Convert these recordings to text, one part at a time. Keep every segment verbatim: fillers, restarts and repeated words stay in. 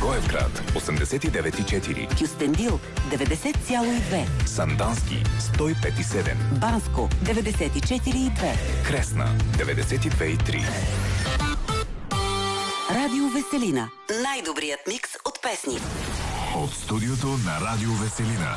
Благоевград осемдесет и девет и четири, Кюстендил деветдесет цяло и две, Сандански сто и пет и седем, Банско деветдесет и четири и две, Кресна деветдесет и две и три. Радио Веселина. Най-добрият микс от песни. От студиото на Радио Веселина.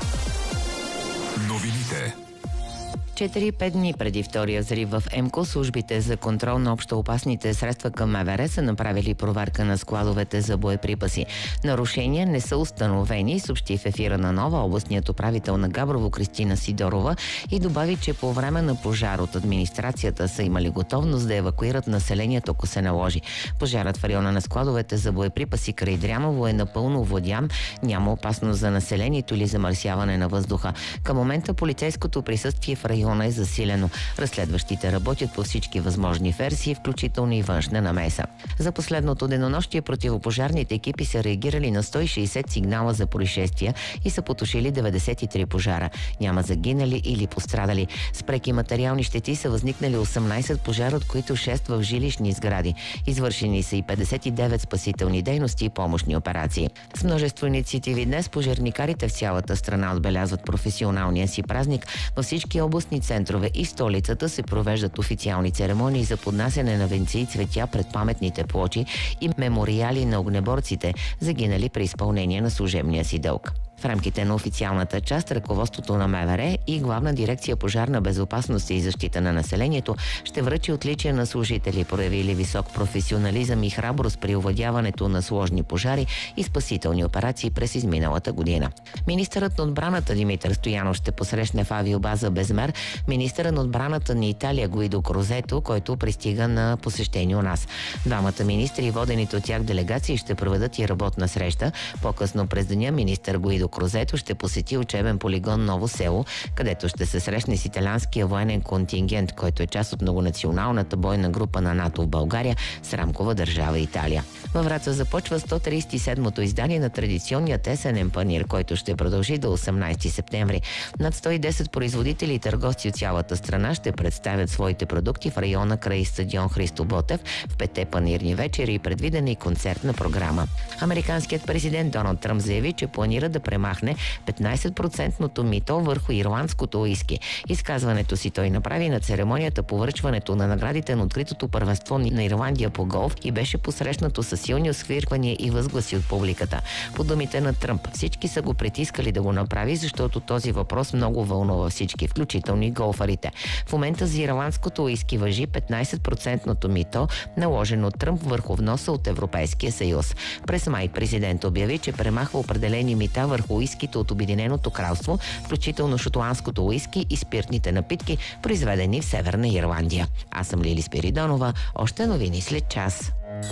Новините. четири-пет дни преди втория взрив в ЕМКО, службите за контрол на общоопасните средства към МВР са направили проверка на складовете за боеприпаси. Нарушения не са установени, съобщи в ефира на Нова областният управител на Габрово Кристина Сидорова и добави, че по време на пожар от администрацията са имали готовност да евакуират населението, ако се наложи. Пожарът в района на складовете за боеприпаси край Дряново е напълно овладян, няма опасност за населението или замърсяване на въздуха. Към момента полицейското присъствие в района е засилено. Разследващите работят по всички възможни версии, включително и външна намеса. За последното денонощие противопожарните екипи са реагирали на сто и шейсет сигнала за происшествия и са потушили деветдесет и три пожара. Няма загинали или пострадали. С преки материални щети са възникнали осемнайсет пожара, от които шест в жилищни сгради. Извършени са и петдесет и девет спасителни дейности и помощни операции. С множество инициативи днес пожарникарите в цялата страна отбелязват професионалния си празник. Във всички областни центрове и столицата се провеждат официални церемонии за поднасяне на венци и цветя пред паметните плочи и мемориали на огнеборците, загинали при изпълнение на служебния си дълг. В рамките на официалната част, ръководството на МВР и Главна дирекция пожарна безопасност и защита на населението ще връчи отличия на служители, проявили висок професионализъм и храброст при овладяването на сложни пожари и спасителни операции през изминалата година. Министърът на отбраната Димитър Стоянов ще посрещне в авиобаза Безмер министъра на отбраната на Италия Гуидо Крозето, който пристига на посещение у нас. Двамата министри и водените от тях делегации ще проведат и работна среща. По-късно през деня министър Гуидо Крозето ще посети учебен полигон Ново село, където ще се срещне с италианския военен контингент, който е част от многонационалната бойна група на НАТО в България с рамкова държава Италия. Във Враца започва сто тридесет и седмото издание на традиционният есенен панаир, който ще продължи до осемнайсети септември. Над сто и десет производители и търговци от цялата страна ще представят своите продукти в района край стадион Христо Ботев в петте панирни вечери и предвидена и концертна програма. Американският президент Доналд Тръмп заяви, че планира да премахне петнайсет процентното мито върху ирландското уиски. Изказването си той направи на церемонията по връчването на наградите на откритото първенство на Ирландия по голф и беше посрещнато с силни освирквания и възгласи от публиката. По думите на Тръмп, всички са го притискали да го направи, защото този въпрос много вълнува всички, включително и голфарите. В момента за ирландското уиски важи петнайсет процентното мито, наложено от Тръмп върху вноса от Европейския съюз. През май президент обяви, че премахва определени мита върху уиските от Обединеното кралство, включително шотландското уиски и спиртните напитки, произведени в Северна Ирландия. Аз съм Лили Спиридонова. Още новини след час.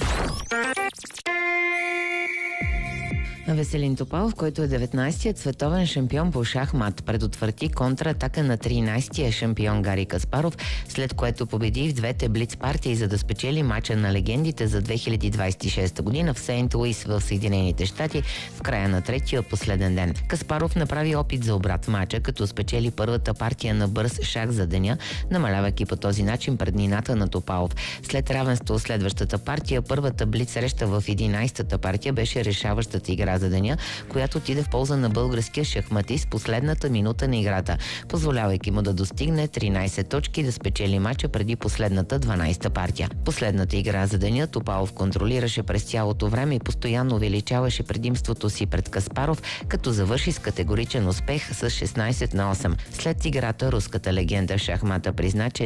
Веселин Топалов, който е деветнайсетият световен шампион по шахмат, предотврати контратака на тринайсетия шампион Гари Каспаров, след което победи в двете блиц партии, за да спечели мача на легендите за две хиляди двайсет и шеста година в Сейнт Луис в Съединените щати в края на третия последен ден. Каспаров направи опит за обрат в мача, като спечели първата партия на бърз шах за деня, намалявайки по този начин преднината на Топалов. След равенство следващата партия, първата блиц среща в единайсетата партия беше решаващата игра за деня, която отиде в полза на българския шахматист последната минута на играта, позволявайки му да достигне тринайсет точки и да спечели мача преди последната дванайсета партия. Последната игра за деня Топалов контролираше през цялото време и постоянно увеличаваше предимството си пред Каспаров, като завърши с категоричен успех с шестнайсет на осем. След играта руската легенда в шахмата призна, че